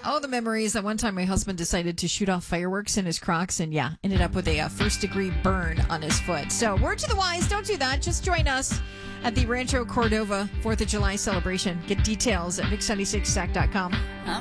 Oh, the memories. That one time my husband decided to shoot off fireworks in his Crocs and, ended up with a first-degree burn on his foot. So, word to the wise, don't do that. Just join us at the Rancho Cordova 4th of July celebration. Get details at mix76stack.com.